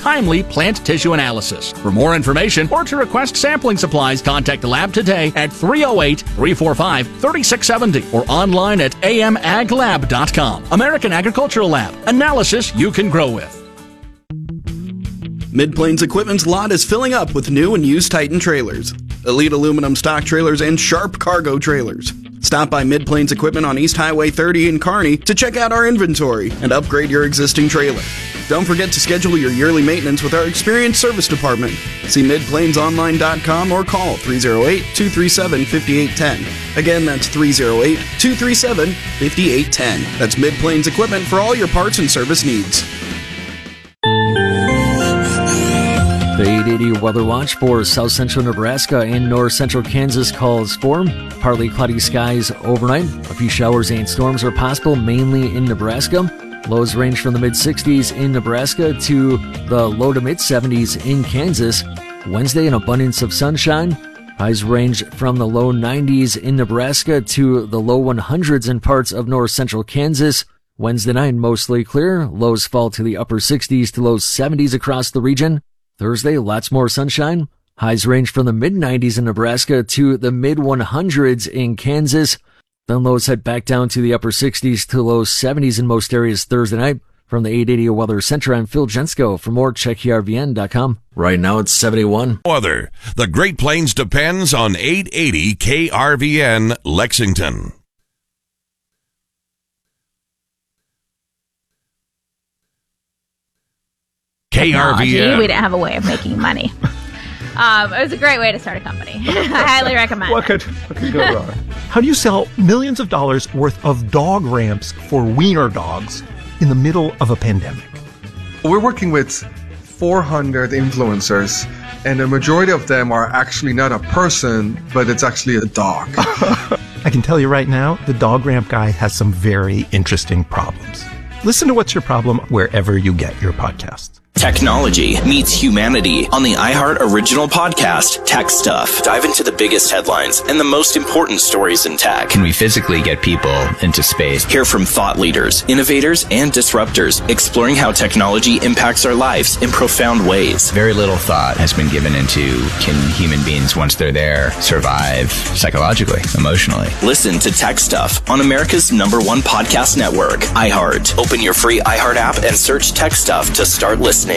timely plant tissue analysis. For more information or to request sampling supplies, contact the lab today at 308-345-3670 or online at amaglab.com. American Agricultural Lab. Analysis you can grow with. Mid-Plains Equipment's lot is filling up with new and used Titan trailers, Elite aluminum stock trailers, and Sharp cargo trailers. Stop by Mid-Plains Equipment on East Highway 30 in Kearney to check out our inventory and upgrade your existing trailer. Don't forget to schedule your yearly maintenance with our experienced service department. See midplainsonline.com or call 308-237-5810. Again, that's 308-237-5810. That's Mid-Plains Equipment for all your parts and service needs. The 880 Weather Watch for south central Nebraska and north central Kansas calls for partly cloudy skies overnight. A few showers and storms are possible, mainly in Nebraska. Lows range from the mid-60s in Nebraska to the low to mid-70s in Kansas. Wednesday, an abundance of sunshine. Highs range from the low 90s in Nebraska to the low 100s in parts of north central Kansas. Wednesday night, mostly clear. Lows fall to the upper 60s to low 70s across the region. Thursday, lots more sunshine. Highs range from the mid-90s in Nebraska to the mid-100s in Kansas. Then lows head back down to the upper 60s to low 70s in most areas Thursday night. From the 880 Weather Center, I'm Phil Jensko. For more, check KRVN.com. Right now, it's 71. Weather. The Great Plains depends on 880 KRVN Lexington. KRVN. We didn't have a way of making money. It was a great way to start a company. I highly recommend what could go wrong? How do you sell millions of dollars worth of dog ramps for wiener dogs in the middle of a pandemic? We're working with 400 influencers, and the majority of them are actually not a person, but it's actually a dog. I can tell you right now, the dog ramp guy has some very interesting problems. Listen to What's Your Problem wherever you get your podcasts. Technology meets humanity on the iHeart Original Podcast, Tech Stuff. Dive into the biggest headlines and the most important stories in tech. Can we physically get people into space? Hear from thought leaders, innovators, and disruptors, exploring how technology impacts our lives in profound ways. Very little thought has been given into, can human beings, once they're there, survive psychologically, emotionally? Listen to Tech Stuff on America's #1 podcast network, iHeart. Open your free iHeart app and search Tech Stuff to start listening.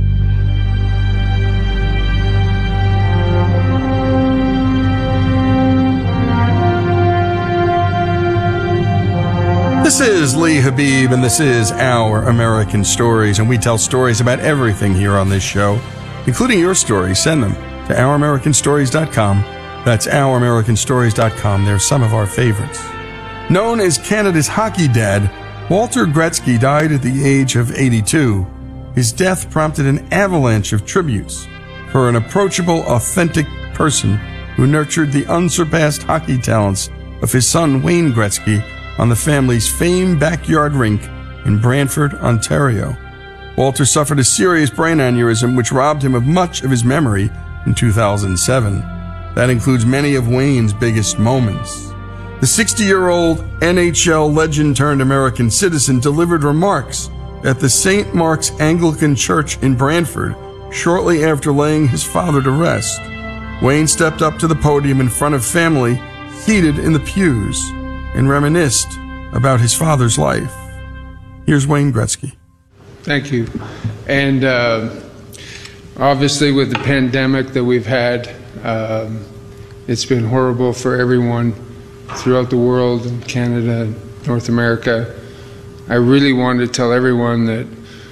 This is Lee Habib, and this is Our American Stories, and we tell stories about everything here on this show, including your stories. Send them to OurAmericanStories.com. That's OurAmericanStories.com. They're some of our favorites. Known as Canada's hockey dad, Walter Gretzky died at the age of 82. His death prompted an avalanche of tributes for an approachable, authentic person who nurtured the unsurpassed hockey talents of his son Wayne Gretzky on the family's famed backyard rink in Brantford, Ontario. Walter suffered a serious brain aneurysm which robbed him of much of his memory in 2007. That includes many of Wayne's biggest moments. The 60-year-old NHL legend turned American citizen delivered remarks at the St. Mark's Anglican Church in Brantford shortly after laying his father to rest. Wayne stepped up to the podium in front of family seated in the pews and reminisced about his father's life. Here's Wayne Gretzky. Thank you. And obviously with the pandemic that we've had, it's been horrible for everyone throughout the world, in Canada, North America. I really wanted to tell everyone that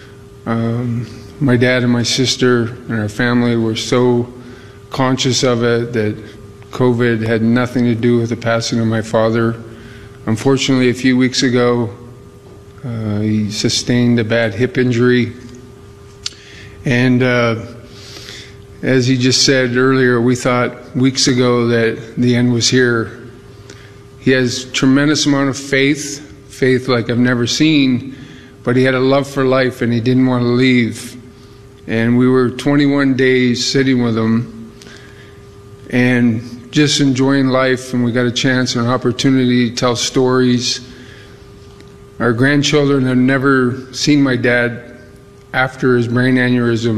my dad and my sister and our family were so conscious of it, that COVID had nothing to do with the passing of my father. Unfortunately, a few weeks ago, he sustained a bad hip injury. And as he just said earlier, we thought weeks ago that the end was here. He has a tremendous amount of faith like I've never seen, but he had a love for life and he didn't want to leave. And we were 21 days sitting with him and just enjoying life, and we got a chance and an opportunity to tell stories. Our grandchildren have never seen my dad after his brain aneurysm.